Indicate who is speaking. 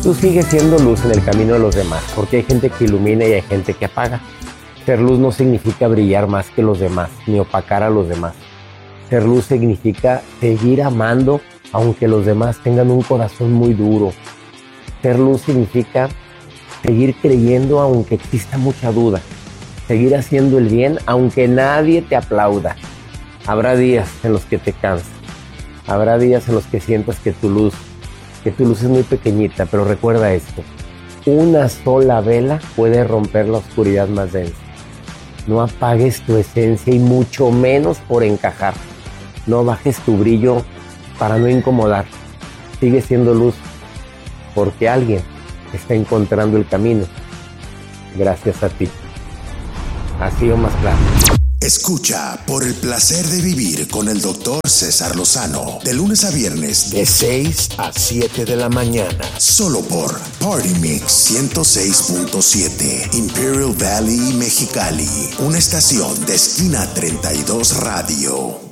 Speaker 1: Tú sigues siendo luz en el camino de los demás, porque hay gente que ilumina y hay gente que apaga. Ser luz no significa brillar más que los demás, ni opacar a los demás. Ser luz significa seguir amando, aunque los demás tengan un corazón muy duro. Ser luz significa seguir creyendo, aunque exista mucha duda. Seguir haciendo el bien, aunque nadie te aplauda. Habrá días en los que te cansas. Habrá días en los que sientas que tu luz es muy pequeñita, pero recuerda esto: una sola vela puede romper la oscuridad más densa. No apagues tu esencia y mucho menos por encajar. No bajes tu brillo para no incomodar. Sigue siendo luz, porque alguien está encontrando el camino gracias a ti. Así o más claro.
Speaker 2: Escucha Por el Placer de Vivir con el Dr. César Lozano, de lunes a viernes, de 6 a 7 de la mañana, solo por Party Mix 106.7, Imperial Valley, Mexicali, una estación de Esquina 32 Radio.